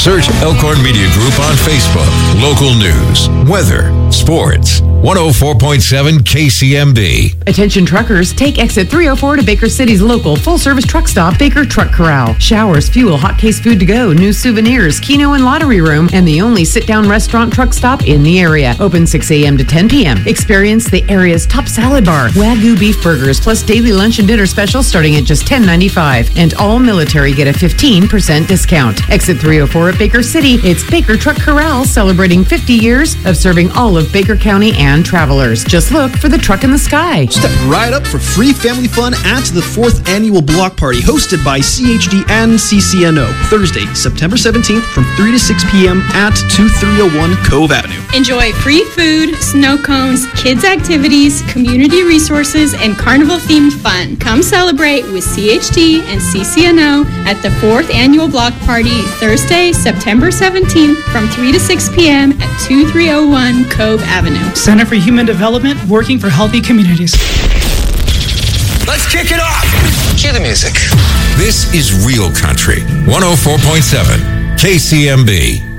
Search Elkhorn Media Group on Facebook. Local news, weather, sports. 104.7 KCMB. Attention truckers, take exit 304 to Baker City's local full-service truck stop, Baker Truck Corral. Showers, fuel, hot case food to go, new souvenirs, Keno and Lottery Room, and the only sit-down restaurant truck stop in the area. Open 6 a.m. to 10 p.m. Experience the area's top salad bar, Wagyu beef burgers, plus daily lunch and dinner specials starting at just $10.95. And all military get a 15% discount. Exit 304 at Baker City. It's Baker Truck Corral celebrating 50 years of serving all of Baker County and travelers. Just look for the truck in the sky. Step right up for free family fun at the 4th Annual Block Party hosted by CHD and CCNO. Thursday, September 17th from 3 to 6 p.m. at 2301 Cove Avenue. Enjoy free food, snow cones, kids' activities, community resources, and carnival-themed fun. Come celebrate with CHD and CCNO at the 4th Annual Block Party Thursday, September 17th from 3 to 6 p.m. at 2301 Cove Avenue. Center for Human Development, working for healthy communities. Let's kick it off. Cue the music. This is Real Country, 104.7 KCMB.